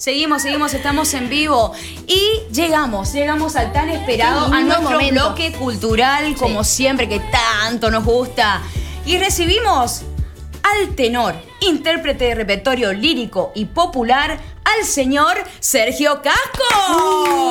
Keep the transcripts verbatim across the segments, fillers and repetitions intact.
Seguimos, seguimos, estamos en vivo. Y llegamos, llegamos al tan esperado, a nuestro momento. bloque cultural, sí. como siempre, que tanto nos gusta. Y recibimos al tenor, intérprete de repertorio lírico y popular, al señor Sergio Casco.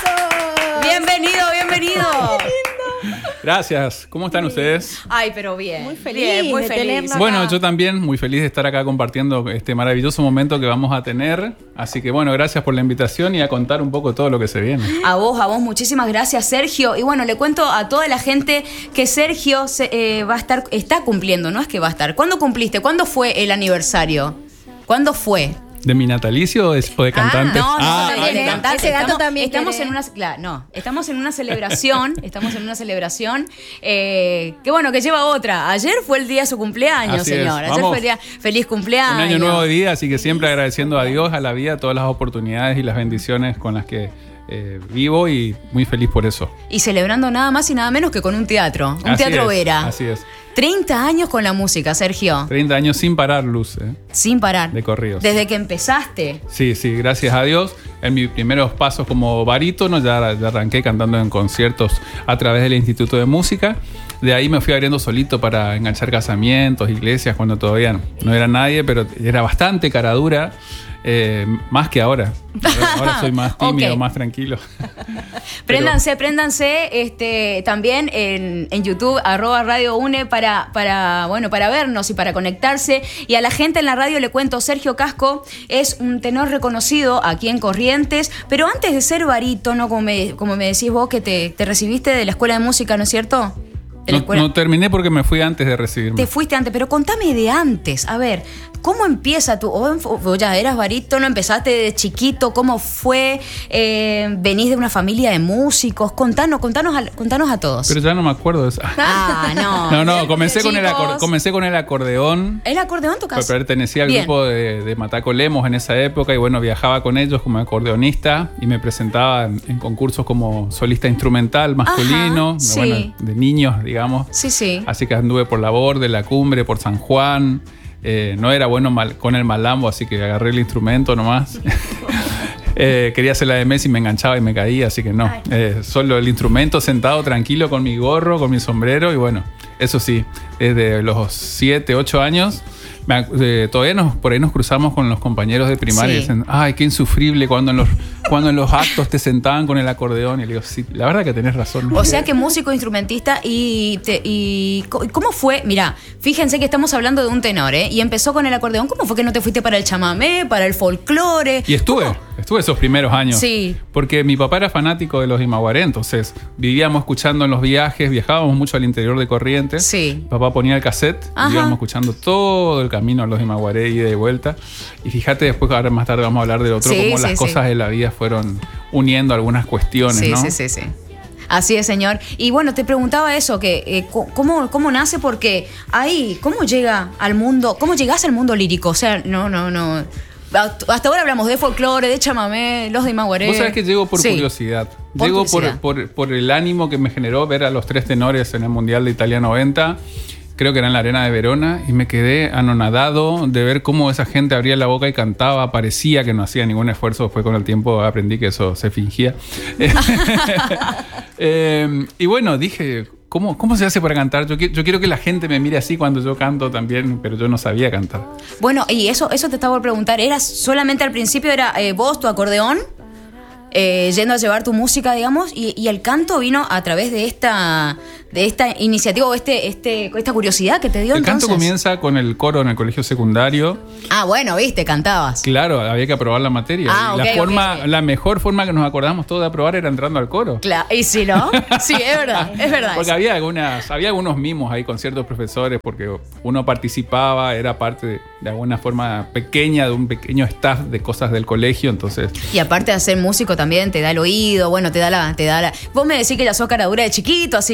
¡Uh! Bienvenido, bienvenido. Gracias. ¿Cómo están sí. ustedes? Ay, pero bien. Muy feliz. Bien, muy feliz. Bueno, yo también muy feliz de estar acá compartiendo este maravilloso momento que vamos a tener. Así que bueno, gracias por la invitación y a contar un poco todo lo que se viene. A vos, a vos, muchísimas gracias, Sergio. Y bueno, le cuento a toda la gente que Sergio se, eh, va a estar, está cumpliendo, no es que va a estar. ¿Cuándo cumpliste? ¿Cuándo fue el aniversario? ¿Cuándo fue? ¿De mi natalicio o de, o de cantante? Ah, no, no, ah, no, de, de cantante. Ese gato estamos, también estamos en una, claro, no, estamos en una celebración, estamos en una celebración eh, que bueno, que lleva otra. Ayer fue el día de su cumpleaños, así señor. Es. Ayer Vamos. fue el día, feliz cumpleaños. Un año nuevo día, así que siempre agradeciendo a Dios, a la vida, todas las oportunidades y las bendiciones con las que eh, vivo y muy feliz por eso. Y celebrando nada más y nada menos que con un teatro, un así teatro es, Vera. Así es. treinta años con la música, Sergio. treinta años sin parar, Luz. ¿eh? Sin parar. De corridos. Desde que empezaste. Sí, sí, gracias a Dios. En mis primeros pasos como barítono ya, ya arranqué cantando en conciertos a través del Instituto de Música. De ahí me fui abriendo solito para enganchar casamientos, iglesias, cuando todavía no era nadie, pero era bastante cara dura. Eh, más que ahora. Ahora soy más tímido, okay. más tranquilo. Préndanse, Pero... préndanse este, también en, en YouTube, arroba Radio UNE, para, para, bueno, para vernos y para conectarse. Y a la gente en la radio le cuento, Sergio Casco es un tenor reconocido aquí en Corrientes, pero antes de ser barítono, como me, como me decís vos, que te, te recibiste de la Escuela de Música, ¿no es cierto? No, no terminé porque me fui antes de recibirme. Te fuiste antes, pero contame de antes. A ver, ¿cómo empieza tu...? Vos ya eras barítono, empezaste de chiquito, ¿cómo fue? Eh, ¿Venís de una familia de músicos? Contanos, contanos a, contanos a todos. Pero ya no me acuerdo de eso. Ah, no. No, no, comencé con, el acorde, comencé con el acordeón. ¿El acordeón tocas? Pertenecía al Bien. grupo de, de Mataco Lemos en esa época y bueno, viajaba con ellos como acordeonista y me presentaba en, en concursos como solista instrumental masculino, Ajá, sí. bueno, de niños, digamos. Sí, sí. Así que anduve por la Borde, la Cumbre, por San Juan. Eh, no era bueno mal, con el malambo, así que agarré el instrumento nomás. eh, quería hacer la de Messi, me enganchaba y me caía, así que no. Eh, solo el instrumento, sentado tranquilo con mi gorro, con mi sombrero y bueno, eso sí, desde los siete, ocho años... Me, eh, todavía nos, por ahí nos cruzamos con los compañeros de primaria sí. y dicen, ay, qué insufrible cuando en los cuando en los actos te sentaban con el acordeón. Y le digo, sí, la verdad que tenés razón. O sea que músico, instrumentista y, te, y ¿cómo fue? Mirá, fíjense que estamos hablando de un tenor, ¿eh? Y empezó con el acordeón. ¿Cómo fue que no te fuiste para el chamamé, para el folclore? Y estuve, ¿Cómo? estuve esos primeros años. Sí. Porque mi papá era fanático de los Imaguaré, entonces vivíamos escuchando en los viajes, viajábamos mucho al interior de Corrientes. Sí. Mi papá ponía el cassette, Ajá. y íbamos escuchando todo el camino a los Imaguaré, ida y de vuelta. Y fíjate, después ahora más tarde vamos a hablar del otro, sí, cómo sí, las sí. cosas de la vida fueron uniendo algunas cuestiones, sí, ¿no? Sí, sí, sí. Así es, señor. Y bueno, te preguntaba eso, que eh, ¿cómo, cómo nace? Porque ahí, ¿cómo llega al mundo? ¿Cómo llegás al mundo lírico? O sea, no, no, no. Hasta ahora hablamos de folclore, de chamamé, los de Imaguaré. Vos sabés que llego por sí. curiosidad. Por llego curiosidad. Por, por, por el ánimo que me generó ver a los tres tenores en el Mundial de Italia noventa. Creo que era en la Arena de Verona y me quedé anonadado de ver cómo esa gente abría la boca y cantaba. Parecía que no hacía ningún esfuerzo. Después con el tiempo aprendí que eso se fingía. eh, y bueno, dije, ¿cómo, ¿cómo se hace para cantar? Yo, yo quiero que la gente me mire así cuando yo canto también, pero yo no sabía cantar. Bueno, y eso, eso te estaba por preguntar. ¿Eras solamente al principio, era eh, vos, tu acordeón? Eh, yendo a llevar tu música, digamos, y, y el canto vino a través de esta de esta iniciativa o este, este, esta curiosidad que te dio. El entonces. canto comienza con el coro en el colegio secundario. Ah, bueno, viste, cantabas. Claro, había que aprobar la materia. Ah, y okay, la, forma, okay, okay. la mejor forma que nos acordamos todos de aprobar era entrando al coro. Claro, y si no, sí, es verdad, es verdad. Porque había, algunas, había algunos mimos ahí con ciertos profesores, porque uno participaba, era parte de, de alguna forma pequeña de un pequeño staff de cosas del colegio, entonces... Y aparte de ser músico también te da el oído, bueno, te da la... Te da la... Vos me decís que ya sos cara dura de chiquito, así que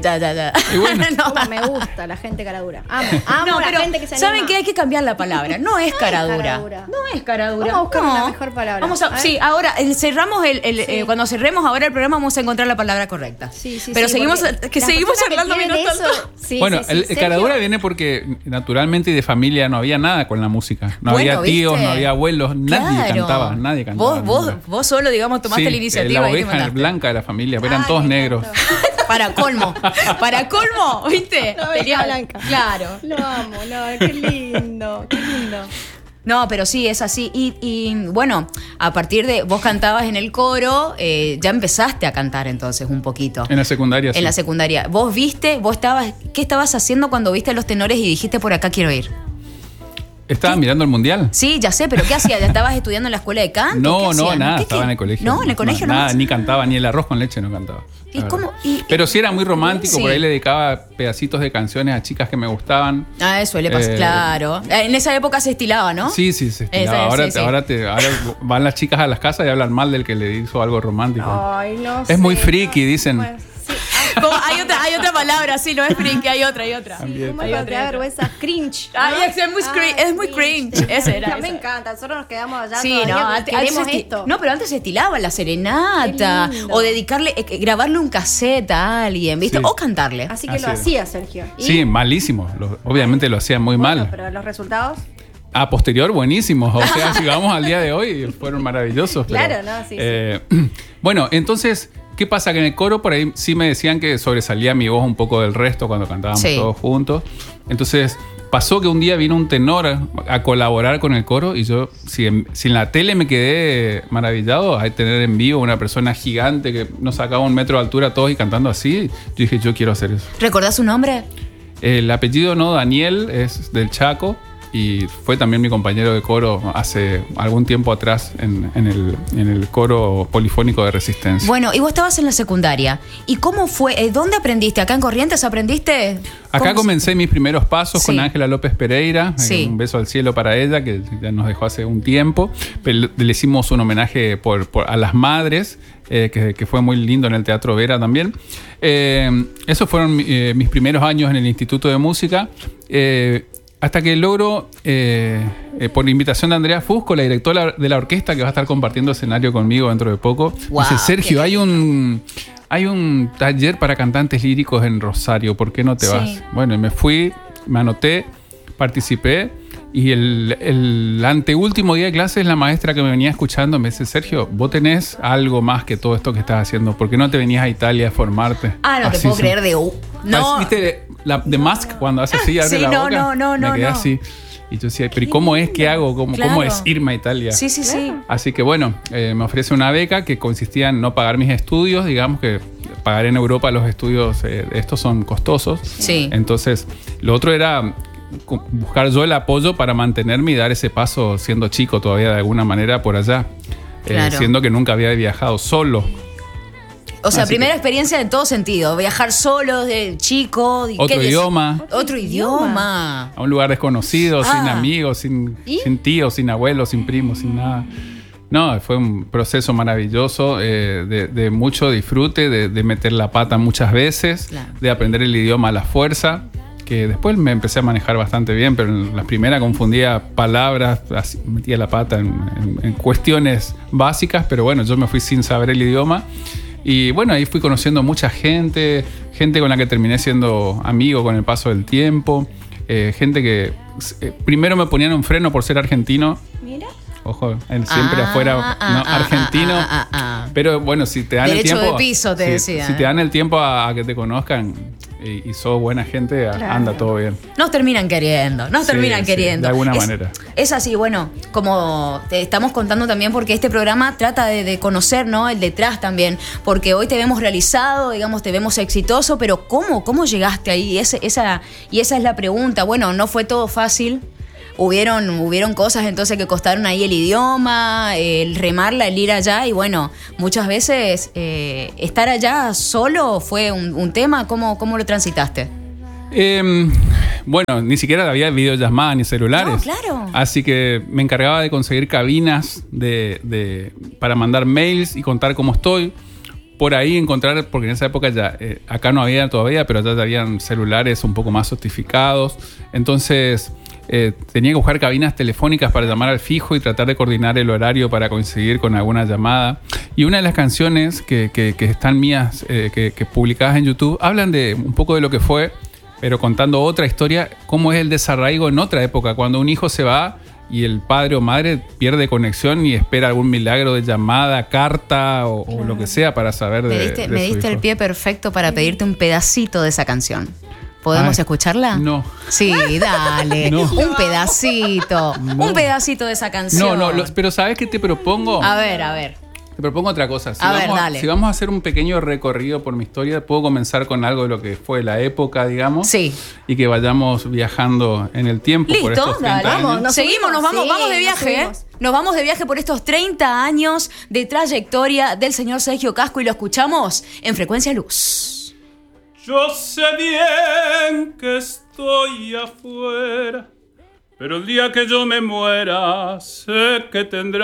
ya, ya, ya. Y bueno. No. Como me gusta la gente cara dura. Amo, amo no, la pero gente que se ¿saben anima? qué? Hay que cambiar la palabra. No es cara dura. cara dura. No es cara dura. Vamos a buscar no. una mejor palabra. Vamos a, a sí, ahora el, cerramos el, el sí. eh, cuando cerremos ahora el programa vamos a encontrar la palabra correcta. Sí, sí, pero sí, seguimos que seguimos charlando menos tanto. Sí, bueno, sí, sí, el, el cara dura viene porque naturalmente y de familia no había nada con la música. No bueno, había tíos, ¿viste? no había abuelos, nadie claro. cantaba, nadie cantaba. Vos, vos, vos solo, digamos, tomaste sí, la iniciativa. La oveja blanca de la familia, eran Ay, todos negros. Para colmo, para colmo, ¿viste? La oveja blanca. Claro. Lo amo, no, qué lindo, qué lindo. No, pero sí, es así. Y, y bueno, a partir de vos cantabas en el coro, eh, ya empezaste a cantar entonces un poquito. En la secundaria, En sí. la secundaria. Vos viste, vos estabas, ¿qué estabas haciendo cuando viste a los tenores y dijiste por acá quiero ir? ¿Estabas mirando el mundial? Sí, ya sé, pero ¿qué hacías? ¿Ya estabas estudiando en la escuela de canto? No, no, hacías? nada, ¿Qué, estaba qué? en el colegio. No, en el colegio no. Nada, ni cantaba, ni el arroz con leche no cantaba. ¿Y cómo? Y, pero sí era muy romántico, sí. por ahí le dedicaba pedacitos de canciones a chicas que me gustaban. Ah, suele pasar, Eh, claro. En esa época se estilaba, ¿no? Sí, sí, se estilaba. Esa, ahora, sí, sí. ahora, te, ahora van las chicas a las casas y hablan mal del que le hizo algo romántico. Ay, no es sé, muy friki, dicen. Pues, sí. Como hay, otra, hay otra palabra, sí, no es friki, hay otra, hay otra. Sí, ¿cómo hay te otra, da otra. vergüenza? Cringe. ¿no? Ay, es muy, cringe, es muy cringe. Ese era. Me ese. encanta, nosotros nos quedamos allá Sí, todavía, no, porque antes, queremos antes se esti- esto. no, pero antes se estilaba la serenata Qué lindo. o dedicarle, eh, grabarle un cassette a alguien, ¿viste? Sí. O cantarle. Así que Así lo es. hacía Sergio. ¿Y? Sí, malísimo. Lo- obviamente lo hacían muy Bueno, mal. pero los resultados. A posterior, buenísimos. O sea, si vamos al día de hoy, fueron maravillosos. pero, Claro, no, sí, eh, Bueno, entonces, ¿qué pasa? Que en el coro por ahí sí me decían que sobresalía mi voz un poco del resto cuando cantábamos Sí. todos juntos. Entonces, pasó que un día vino un tenor a, a colaborar con el coro y yo, si en, si en la tele me quedé maravillado, a tener en vivo una persona gigante que nos sacaba un metro de altura todos y cantando así, yo dije, yo quiero hacer eso. ¿Recordás su nombre? El apellido no, Daniel, es del Chaco y fue también mi compañero de coro hace algún tiempo atrás en, en, el, en el coro polifónico de Resistencia. Bueno, y vos estabas en la secundaria. ¿Y cómo fue? Eh, ¿Dónde aprendiste? ¿Acá en Corrientes aprendiste? Acá ¿Cómo comencé mis primeros pasos Sí. con Ángela López Pereira. Sí. Eh, un beso al cielo para ella, que ya nos dejó hace un tiempo. Pero le hicimos un homenaje por, por- a las madres, eh, que, que fue muy lindo en el Teatro Vera también. Eh, esos fueron eh, mis primeros años en el Instituto de Música. Eh, hasta que logro, eh, eh, por invitación de Andrea Fusco, la directora de la orquesta, que va a estar compartiendo escenario conmigo dentro de poco, Wow, dice, Sergio, qué hay un... Hay un taller para cantantes líricos en Rosario, ¿por qué no te Sí. vas? Bueno, y me fui, me anoté, participé y el, el anteúltimo día de clases la maestra que me venía escuchando me dice, Sergio, vos tenés algo más que todo esto que estás haciendo, ¿por qué no te venías a Italia a formarte? Ah, no te Así puedo se- creer de... Uh, no. ¿Viste la, The Mask cuando hace así, abre Sí, la no, boca? no, no, me no, quedé no. así. Y yo decía, pero ¿y cómo es? ¿Qué hago? ¿Cómo, Claro. ¿cómo es irme a Italia? Sí, sí, sí. Así que bueno, eh, me ofrece una beca que consistía en no pagar mis estudios, digamos que pagar en Europa los estudios, eh, estos son costosos. Sí. Entonces, lo otro era cu- buscar yo el apoyo para mantenerme y dar ese paso siendo chico todavía de alguna manera por allá. Eh, Claro. siendo que nunca había viajado solo. O sea, Así primera que- experiencia en todo sentido. Viajar solo, de chico. ¿y Otro qué des- idioma. Otro idioma. A un lugar desconocido, Ah. sin amigos, sin, ¿Y? sin tíos, sin abuelos, sin primos, sin nada. No, fue un proceso maravilloso, eh, de, de mucho disfrute, de, de meter la pata muchas veces, Claro. de aprender el idioma a la fuerza, que después me empecé a manejar bastante bien, pero en la primera confundía palabras, así, metía la pata en, en- en cuestiones básicas, pero bueno, yo me fui sin saber el idioma. Y bueno, ahí fui conociendo mucha gente, gente con la que terminé siendo amigo con el paso del tiempo, eh, gente que eh, primero me ponían un freno por ser argentino. Mira. Ojo, en- siempre Ah, afuera, ah, no, ah, argentino. ah, ah, ah. Pero bueno, si te dan Derecho el tiempo. de piso, te si, decía, Si ¿eh? te dan el tiempo a, a que te conozcan y, y sos buena gente, a- Claro. anda todo bien. Nos terminan queriendo, nos Sí, terminan sí, queriendo. de alguna Es- manera. Es así, bueno, como te estamos contando también, porque este programa trata de, de conocer, ¿no? El detrás también, porque hoy te vemos realizado, digamos, te vemos exitoso, pero ¿cómo? ¿Cómo llegaste ahí? Ese- esa, y esa es la pregunta. Bueno, no fue todo fácil. Hubieron, hubieron cosas entonces que costaron ahí el idioma, el remarla, el ir allá, y bueno, muchas veces eh, estar allá solo fue un, un tema. ¿Cómo, cómo lo transitaste? Eh, bueno, ni siquiera había videollamadas ni celulares. No, claro. Así que me encargaba de conseguir cabinas de, de- para mandar mails y contar cómo estoy. por ahí encontrar, porque en esa época ya, eh, acá no había todavía, pero ya habían celulares un poco más sofisticados. Entonces eh, tenía que buscar cabinas telefónicas para llamar al fijo y tratar de coordinar el horario para coincidir con alguna llamada. Y una de las canciones que, que, que están mías, eh, que, que publicadas en YouTube, hablan de un poco de lo que fue, pero contando otra historia, cómo es el desarraigo en otra época, cuando un hijo se va y el padre o madre pierde conexión y espera algún milagro de llamada, carta o, claro. o lo que sea para saber de, me diste, de me su diste hijo. el pie perfecto para pedirte un pedacito de esa canción. ¿Podemos Ay, escucharla? No. Sí, dale. No. Un pedacito. No. Un pedacito de esa canción. No, no, lo, pero ¿sabes qué te propongo? A ver, a ver. Te propongo otra cosa. Si A vamos ver, dale. Si vamos a hacer un pequeño recorrido por mi historia, puedo comenzar con algo de lo que fue la época, digamos. Sí. Y que vayamos viajando en el tiempo. Listo, por estos treinta dale. años. Vamos, nos Seguimos, nos vamos, sí, vamos de viaje, nos ¿eh? Nos vamos de viaje por estos treinta años de trayectoria del señor Sergio Casco y lo escuchamos en Frecuencia Luz. Yo sé bien que estoy afuera, pero el día que yo me muera, sé que tendrá